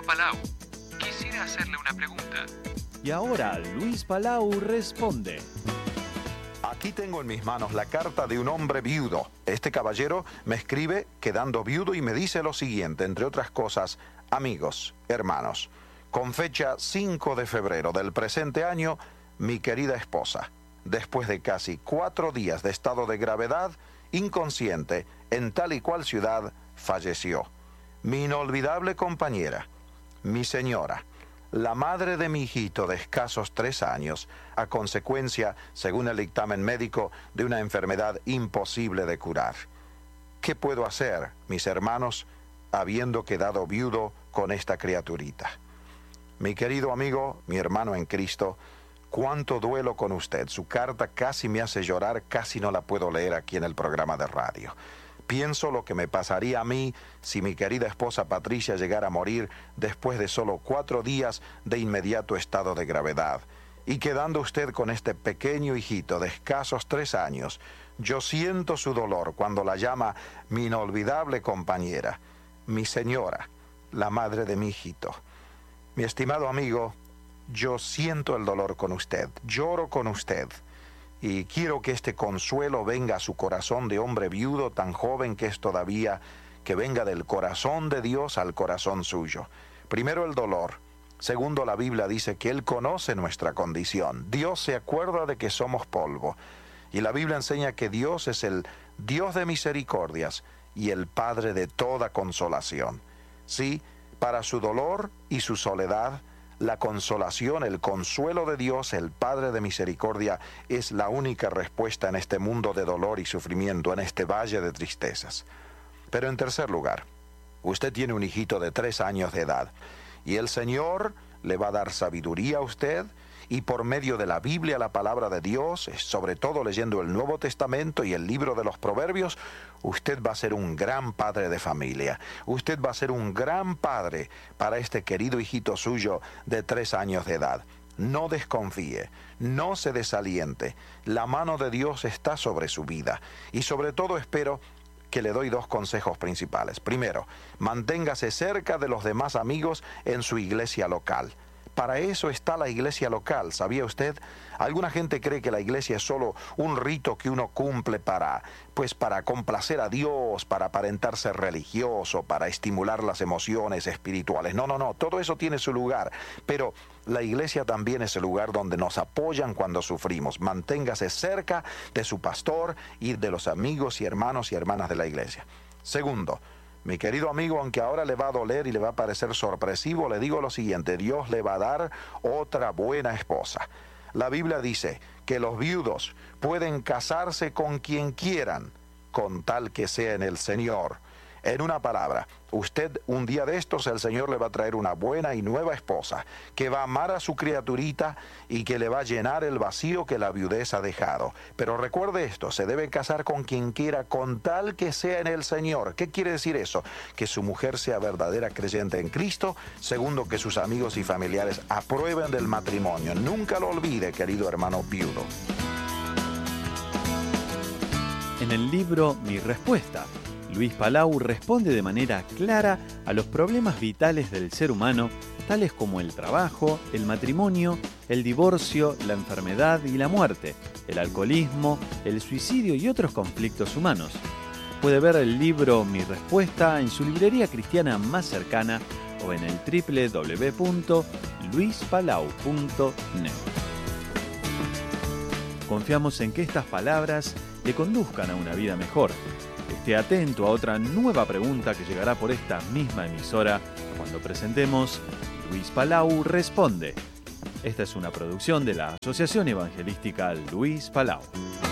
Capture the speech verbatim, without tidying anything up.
Palau. Quisiera hacerle una pregunta. Y ahora Luis Palau responde. Aquí tengo en mis manos la carta de un hombre viudo. Este caballero me escribe quedando viudo y me dice lo siguiente, entre otras cosas: amigos, hermanos, con fecha cinco de febrero del presente año, mi querida esposa, después de casi cuatro días de estado de gravedad, inconsciente, en tal y cual ciudad, falleció. Mi inolvidable compañera, mi señora, la madre de mi hijito de escasos tres años, a consecuencia, según el dictamen médico, de una enfermedad imposible de curar. ¿Qué puedo hacer, mis hermanos, habiendo quedado viudo con esta criaturita? Mi querido amigo, mi hermano en Cristo, cuánto duelo con usted. Su carta casi me hace llorar, casi no la puedo leer aquí en el programa de radio. Pienso lo que me pasaría a mí si mi querida esposa Patricia llegara a morir después de solo cuatro días de inmediato estado de gravedad. Y quedando usted con este pequeño hijito de escasos tres años, yo siento su dolor cuando la llama mi inolvidable compañera, mi señora, la madre de mi hijito. Mi estimado amigo, yo siento el dolor con usted, lloro con usted. Y quiero que este consuelo venga a su corazón de hombre viudo tan joven que es todavía, que venga del corazón de Dios al corazón suyo. Primero el dolor. Segundo, la Biblia dice que Él conoce nuestra condición. Dios se acuerda de que somos polvo. Y la Biblia enseña que Dios es el Dios de misericordias y el Padre de toda consolación. Sí, para su dolor y su soledad, la consolación, el consuelo de Dios, el Padre de misericordia, es la única respuesta en este mundo de dolor y sufrimiento, en este valle de tristezas. Pero en tercer lugar, usted tiene un hijito de tres años de edad y el Señor le va a dar sabiduría a usted, y por medio de la Biblia, la palabra de Dios, sobre todo leyendo el Nuevo Testamento y el libro de los Proverbios, usted va a ser un gran padre de familia. Usted va a ser un gran padre para este querido hijito suyo de tres años de edad. No desconfíe, no se desaliente. La mano de Dios está sobre su vida. Y sobre todo espero que le doy dos consejos principales. Primero, manténgase cerca de los demás amigos en su iglesia local. Para eso está la iglesia local, ¿sabía usted? Alguna gente cree que la iglesia es solo un rito que uno cumple para, pues para complacer a Dios, para aparentar ser religioso, para estimular las emociones espirituales. No, no, no, todo eso tiene su lugar, pero la iglesia también es el lugar donde nos apoyan cuando sufrimos. Manténgase cerca de su pastor y de los amigos y hermanos y hermanas de la iglesia. Segundo, mi querido amigo, aunque ahora le va a doler y le va a parecer sorpresivo, le digo lo siguiente: Dios le va a dar otra buena esposa. La Biblia dice que los viudos pueden casarse con quien quieran, con tal que sea en el Señor. En una palabra, usted un día de estos el Señor le va a traer una buena y nueva esposa que va a amar a su criaturita y que le va a llenar el vacío que la viudez ha dejado. Pero recuerde esto, se debe casar con quien quiera con tal que sea en el Señor. ¿Qué quiere decir eso? Que su mujer sea verdadera creyente en Cristo. Segundo, que sus amigos y familiares aprueben del matrimonio. Nunca lo olvide, querido hermano viudo. En el libro Mi Respuesta, Luis Palau responde de manera clara a los problemas vitales del ser humano, tales como el trabajo, el matrimonio, el divorcio, la enfermedad y la muerte, el alcoholismo, el suicidio y otros conflictos humanos. Puede ver el libro Mi Respuesta en su librería cristiana más cercana o en el doble u doble u doble u punto luis palau punto net. Confiamos en que estas palabras le conduzcan a una vida mejor. Esté atento a otra nueva pregunta que llegará por esta misma emisora cuando presentemos Luis Palau Responde. Esta es una producción de la Asociación Evangelística Luis Palau.